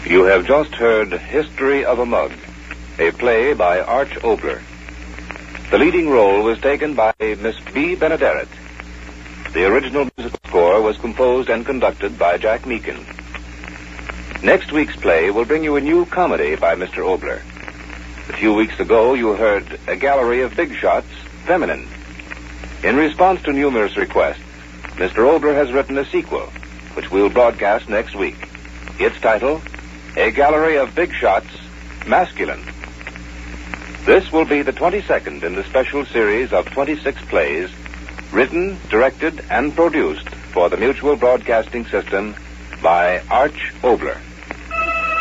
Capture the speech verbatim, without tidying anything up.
You have just heard History of a Mug, a play by Arch Obler. The leading role was taken by Miss B. Benaderet. The original musical score was composed and conducted by Jack Meakin. Next week's play will bring you a new comedy by Mister Obler. A few weeks ago, you heard A Gallery of Big Shots, Feminine. In response to numerous requests, Mister Obler has written a sequel, which we'll broadcast next week. Its title, A Gallery of Big Shots, Masculine. This will be the twenty-second in the special series of twenty-six plays written, directed, and produced for the Mutual Broadcasting System by Arch Obler.